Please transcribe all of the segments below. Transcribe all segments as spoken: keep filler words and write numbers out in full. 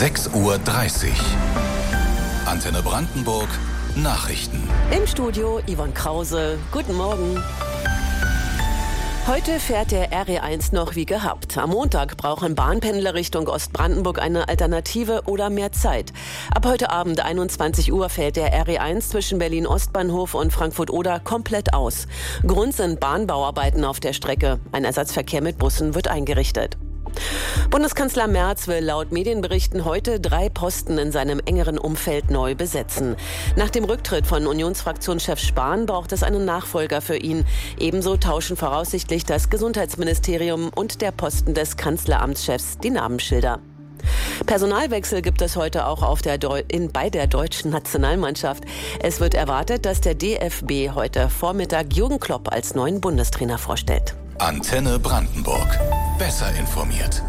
sechs Uhr dreißig. Antenne Brandenburg Nachrichten. Im Studio Yvonne Krause. Guten Morgen. Heute fährt der R E eins noch wie gehabt. Am Montag brauchen Bahnpendler Richtung Ostbrandenburg eine Alternative oder mehr Zeit. Ab heute Abend einundzwanzig Uhr fällt der R E eins zwischen Berlin-Ostbahnhof und Frankfurt-Oder komplett aus. Grund sind Bahnbauarbeiten auf der Strecke. Ein Ersatzverkehr mit Bussen wird eingerichtet. Bundeskanzler Merz will laut Medienberichten heute drei Posten in seinem engeren Umfeld neu besetzen. Nach dem Rücktritt von Unionsfraktionschef Spahn braucht es einen Nachfolger für ihn. Ebenso tauschen voraussichtlich das Gesundheitsministerium und der Posten des Kanzleramtschefs die Namensschilder. Personalwechsel gibt es heute auch auf der Deu- in, bei der deutschen Nationalmannschaft. Es wird erwartet, dass der D F B heute Vormittag Jürgen Klopp als neuen Bundestrainer vorstellt. Antenne Brandenburg. Besser informiert.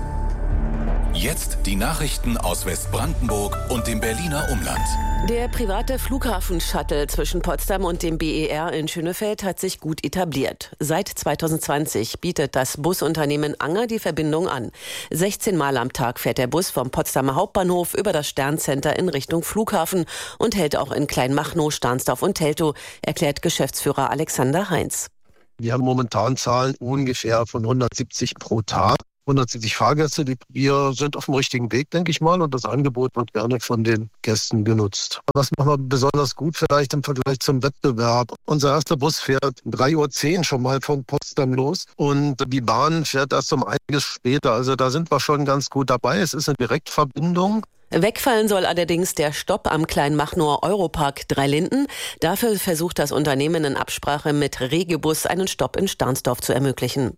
Jetzt die Nachrichten aus Westbrandenburg und dem Berliner Umland. Der private Flughafen-Shuttle zwischen Potsdam und dem B E R in Schönefeld hat sich gut etabliert. Seit zweitausendzwanzig bietet das Busunternehmen Anger die Verbindung an. sechzehn Mal am Tag fährt der Bus vom Potsdamer Hauptbahnhof über das Sterncenter in Richtung Flughafen und hält auch in Kleinmachnow, Stahnsdorf und Teltow, erklärt Geschäftsführer Alexander Heinz. Wir haben momentan Zahlen ungefähr von hundertsiebzig pro Tag. hundertsiebzig Fahrgäste, die, wir sind auf dem richtigen Weg, denke ich mal, und das Angebot wird gerne von den Gästen genutzt. Was machen wir besonders gut vielleicht im Vergleich zum Wettbewerb? Unser erster Bus fährt drei Uhr zehn schon mal von Potsdam los und die Bahn fährt erst um einiges später. Also da sind wir schon ganz gut dabei. Es ist eine Direktverbindung. Wegfallen soll allerdings der Stopp am Kleinmachnower Europark Drei Linden. Dafür versucht das Unternehmen in Absprache mit Regiobus einen Stopp in Stahnsdorf zu ermöglichen.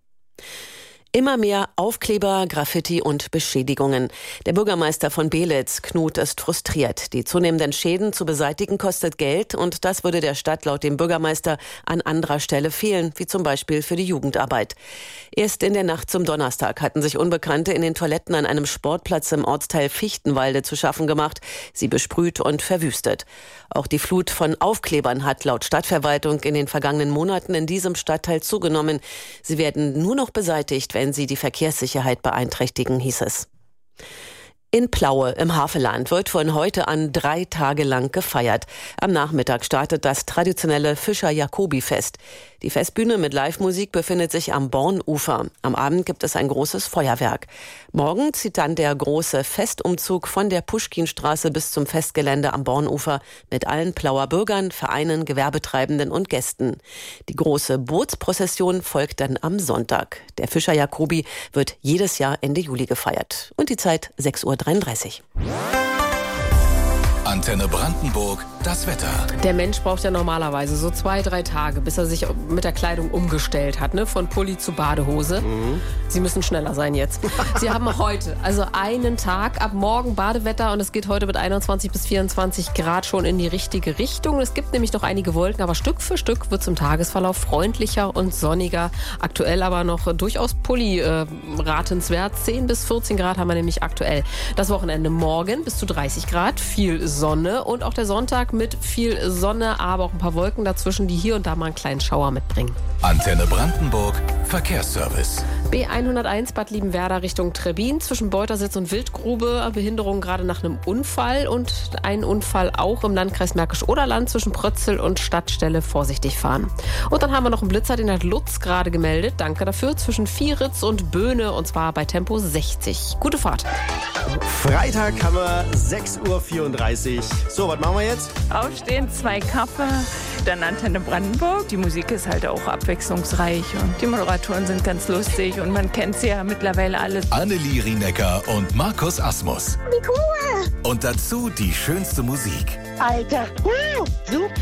Immer mehr Aufkleber, Graffiti und Beschädigungen. Der Bürgermeister von Beelitz, Knut, ist frustriert. Die zunehmenden Schäden zu beseitigen kostet Geld und das würde der Stadt laut dem Bürgermeister an anderer Stelle fehlen, wie zum Beispiel für die Jugendarbeit. Erst in der Nacht zum Donnerstag hatten sich Unbekannte in den Toiletten an einem Sportplatz im Ortsteil Fichtenwalde zu schaffen gemacht, sie besprüht und verwüstet. Auch die Flut von Aufklebern hat laut Stadtverwaltung in den vergangenen Monaten in diesem Stadtteil zugenommen. Sie werden nur noch beseitigt, wenn sie die Verkehrssicherheit beeinträchtigen, hieß es. In Plaue im Havelland wird von heute an drei Tage lang gefeiert. Am Nachmittag startet das traditionelle Fischer-Jacobi-Fest. Die Festbühne mit Live-Musik befindet sich am Bornufer. Am Abend gibt es ein großes Feuerwerk. Morgen zieht dann der große Festumzug von der Puschkinstraße bis zum Festgelände am Bornufer mit allen Plauer Bürgern, Vereinen, Gewerbetreibenden und Gästen. Die große Bootsprozession folgt dann am Sonntag. Der Fischer-Jacobi wird jedes Jahr Ende Juli gefeiert. Und die Zeit sechs Uhr dreiunddreißig. Antenne Brandenburg, das Wetter. Der Mensch braucht ja normalerweise so zwei, drei Tage, bis er sich mit der Kleidung umgestellt hat, ne? Von Pulli zu Badehose. Mhm. Sie müssen schneller sein jetzt. Sie haben heute, also einen Tag, ab morgen Badewetter und es geht heute mit einundzwanzig bis vierundzwanzig Grad schon in die richtige Richtung. Es gibt nämlich noch einige Wolken, aber Stück für Stück wird zum Tagesverlauf freundlicher und sonniger. Aktuell aber noch durchaus Pulli äh, ratenswert. zehn bis vierzehn Grad haben wir nämlich aktuell. Das Wochenende morgen bis zu dreißig Grad, viel Sonne und auch der Sonntag mit viel Sonne, aber auch ein paar Wolken dazwischen, die hier und da mal einen kleinen Schauer mitbringen. Antenne Brandenburg, Verkehrsservice. B hunderteins Bad Liebenwerda Richtung Trebbin, zwischen Beutersitz und Wildgrube, Behinderung gerade nach einem Unfall und ein Unfall auch im Landkreis Märkisch-Oderland zwischen Prötzel und Stadtstelle, vorsichtig fahren. Und dann haben wir noch einen Blitzer, den hat Lutz gerade gemeldet, danke dafür, zwischen Vieritz und Böhne und zwar bei Tempo sechzig. Gute Fahrt. Freitag haben wir sechs Uhr vierunddreißig. So, was machen wir jetzt? Aufstehen, zwei Kaffee, dann Antenne Brandenburg. Die Musik ist halt auch abwechslungsreich und die Moderatoren sind ganz lustig und man kennt sie ja mittlerweile alle. Annelie Rienecker und Markus Asmus. Wie cool! Und dazu die schönste Musik. Alter, uh, super!